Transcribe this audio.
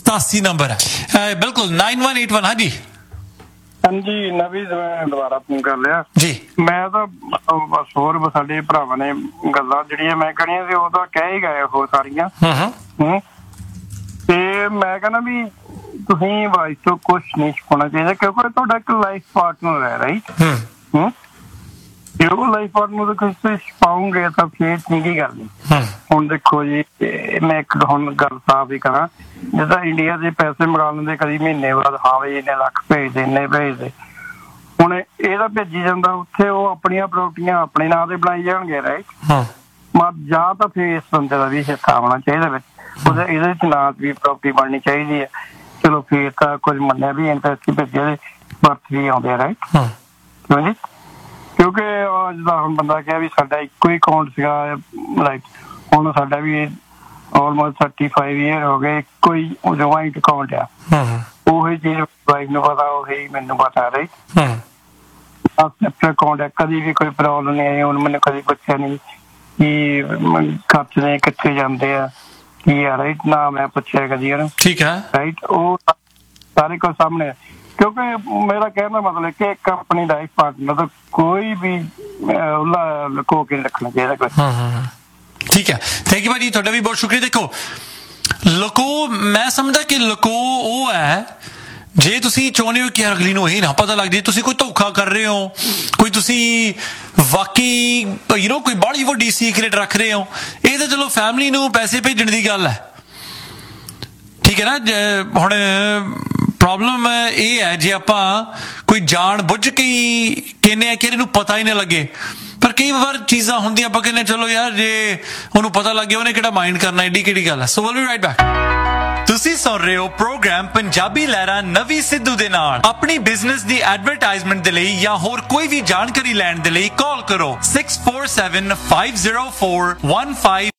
87 number ਹੈ। ਬਿਲकुल 9181। हाँ जी ਹਾਂਜੀ ਨਵੀਂ ਦੁਬਾਰਾ ਫੋਨ ਕਰ ਲਿਆ ਜੀ। ਮੈਂ ਤਾਂ ਬਸ ਹੋਰ ਸਾਡੇ ਭਰਾਵਾਂ ਨੇ ਗੱਲਾਂ ਜਿਹੜੀਆਂ ਮੈਂ ਕਰੀਆਂ ਸੀ ਉਹ ਤਾਂ ਕਹਿ ਹੀ ਗਏ ਹੋਰ ਸਾਰੀਆਂ। ਤੇ ਮੈਂ ਕਹਿੰਦਾ ਵੀ ਤੁਸੀਂ ਵਾਈਸ ਤੋਂ ਕੁਛ ਨਹੀਂ ਛੁਪਾਉਣਾ ਚਾਹੀਦਾ ਕਿਉਂਕਿ ਤੁਹਾਡਾ ਇੱਕ ਲਾਈਫ ਪਾਰਟਨਰ ਹੈ ਰਾਈਟ। ਜੇ ਉਹ ਲਾਈਫ ਪਾਰਟਨਰ ਤੁਸੀਂ ਛੁਪਾਉਂਗੇ ਤਾਂ ਫੇਰ ਚੰਗੀ ਗੱਲ ਨਹੀਂ। ਹੁਣ ਦੇਖੋ ਜੀ ਮੈਂ ਇੱਕ ਹੁਣ ਗੱਲ ਸਾਫ਼ ਹੀ ਕਰਾਂ ਜਿੱਦਾਂ ਇੰਡੀਆ ਦੇ ਪੈਸੇ ਮੰਗਾ ਲੈਂਦੇ ਕਦੀ ਮਹੀਨੇ ਬਾਅਦ ਹਾਂ ਵੀ ਇੰਨੇ ਲੱਖ ਭੇਜਦੇ ਇੰਨੇ ਭੇਜਦੇ ਹੁਣ ਇਹਦਾ ਭੇਜੀ ਜਾਂਦਾ ਉੱਥੇ ਉਹ ਆਪਣੀਆਂ ਪ੍ਰਾਪਰਟੀਆਂ ਆਪਣੇ ਨਾਂ ਤੇ ਬਣਾਈ ਜਾਣਗੇ ਰਾਈਟ। ਜਾਂ ਤਾਂ ਫੇਰ ਇਸ ਬੰਦੇ ਦਾ ਵੀ ਹਿੱਸਾ ਆਉਣਾ ਚਾਹੀਦਾ ਵਿੱਚ ਉਹਦੇ ਇਹਦੇ ਚ ਨਾਂ ਵੀ ਪ੍ਰਾਪਰਟੀ ਬਣਨੀ ਚਾਹੀਦੀ ਹੈ। ਚਲੋ ਫੇਰ ਤਾਂ ਕੁਝ ਮੰਨਿਆ ਵੀ ਇੰਟਰਸਟ ਭੇਜੇ ਦੇ ਵਰਤ ਵੀ ਆਉਂਦੇ ਆ ਰਾਈਟ ਕਿਉਂ ਜੀ ਕਿਉਂਕਿ ਜਿੱਦਾਂ ਹੁਣ ਬੰਦਾ ਕਿਹਾ ਵੀ ਸਾਡਾ ਇੱਕੋ ਹੀ ਅਕਾਊਂਟ ਸੀਗਾ ਲਾਈਕ ਹੁਣ ਸਾਡਾ ਵੀ ਆਲਮੋਸਟ 35 ਈਅਰ ਹੋ ਗਏ ਇੱਕੋ ਹੀ ਜੁਆਇੰਟ ਅਕਾਊਂਟ ਆ। ਉਹੀ ਚੀਜ਼ ਵਾਈਫ ਨੂੰ ਪਤਾ ਉਹੀ ਮੈਨੂੰ ਪਤਾ ਰਾਈਟ। ਅਕਾਊਂਟ ਹੈ ਕਦੀ ਵੀ ਕੋਈ ਪ੍ਰੋਬਲਮ ਨਹੀਂ ਆਈ ਹੁਣ ਮੈਨੂੰ ਕਦੀ ਪੁੱਛਿਆ ਨਹੀਂ ਕਿ ਖਰਚੇ ਕਿੱਥੇ ਜਾਂਦੇ ਆ ਕੀ ਆ ਰਾਈਟ ਨਾ ਮੈਂ ਪੁੱਛਿਆ ਕਦੀ ਉਹਨੂੰ ਠੀਕ ਹੈ ਰਾਈਟ। ਉਹ ਸਾਰੇ ਕੋਲ ਸਾਹਮਣੇ ਕਿਉਂਕਿ ਮੇਰਾ ਕਹਿਣ ਦਾ ਮਤਲਬ ਕਿ ਇੱਕ ਆਪਣੀ ਲਾਈਫ ਪਾਰਟਨਰ ਤੋਂ ਕੋਈ ਵੀ ਲੁਕੋ ਕੇ ਰੱਖਣਾ ਚਾਹੀਦਾ ਕੋਈ। ਠੀਕ ਹੈ ਥੈਂਕ ਯੂ ਭਾਜੀ ਤੁਹਾਡਾ ਵੀ ਬਹੁਤ ਸ਼ੁਕਰੀਆ। ਦੇਖੋ ਲੁਕੋ ਮੈਂ ਸਮਝਦਾ ਕਿ ਲੁਕੋ ਉਹ ਹੈ ਜੇ ਤੁਸੀਂ ਚਾਹੁੰਦੇ ਹੋ ਕਿ ਅਗਲੀ ਨੂੰ ਇਹ ਨਾ ਪਤਾ ਲੱਗ ਜੇ ਤੁਸੀਂ ਕੋਈ ਧੋਖਾ ਕਰ ਰਹੇ ਹੋ ਕੋਈ ਤੁਸੀਂ ਵਾਕਈ ਕੋਈ ਬੜੀ ਵੱਡੀ ਸੀਕ੍ਰੇਟ ਰੱਖ ਰਹੇ ਹੋ ਇਹ ਤਾਂ ਚਲੋ ਫੈਮਿਲੀ ਨੂੰ ਪੈਸੇ ਭੇਜਣ ਦੀ ਗੱਲ ਹੈ ਠੀਕ ਹੈ ਨਾ। ਹੁਣ ਪ੍ਰੋਬਲਮ ਇਹ ਹੈ ਜੇ ਆਪਾਂ ਕੋਈ ਜਾਣ ਬੁੱਝ ਕੇ ਹੀ ਕਹਿੰਦੇ ਆ ਕਿ ਇਹਨੂੰ ਪਤਾ ਹੀ ਨਾ ਲੱਗੇ ਪਰ ਕਈ ਵਾਰ ਚੀਜ਼ਾਂ ਹੁੰਦੀਆਂ ਆਪਾਂ ਕਹਿੰਦੇ ਚਲੋ ਯਾਰ ਜੇ ਉਹਨੂੰ ਪਤਾ ਲੱਗ ਗਿਆ ਉਹਨੇ ਕਿਹੜਾ ਮਾਈਂਡ ਕਰਨਾ ਏਡੀ ਕਿਹੜੀ ਗੱਲ ਹੈ। ਸੋ ਵਿਲ ਬੀ ਰਾਈਟ ਬੈਕ। ਤੁਸੀਂ ਸੁਣ ਰਹੇ ਹੋ ਪ੍ਰੋਗਰਾਮ ਪੰਜਾਬੀ ਲਹਿਰਾਂ ਨਵੀਂ ਸਿੱਧੂ ਦੇ ਨਾਲ। ਆਪਣੀ ਬਿਜ਼ਨਸ ਦੀ ਐਡਵਰਟਾਈਜ਼ਮੈਂਟ ਦੇ ਲਈ ਜਾਂ ਹੋਰ ਕੋਈ ਵੀ ਜਾਣਕਾਰੀ ਲੈਣ ਦੇ ਲਈ ਕਾਲ ਕਰੋ 64750415